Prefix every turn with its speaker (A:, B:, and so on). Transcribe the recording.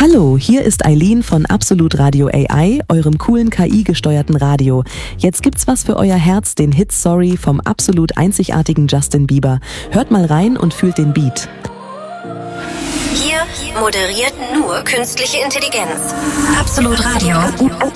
A: Hallo, hier ist Eileen von Absolut Radio AI, eurem coolen KI-gesteuerten Radio. Jetzt gibt's was für euer Herz, den Hit Sorry vom absolut einzigartigen Justin Bieber. Hört mal rein und fühlt den Beat.
B: Hier moderiert nur künstliche Intelligenz. Absolut Radio.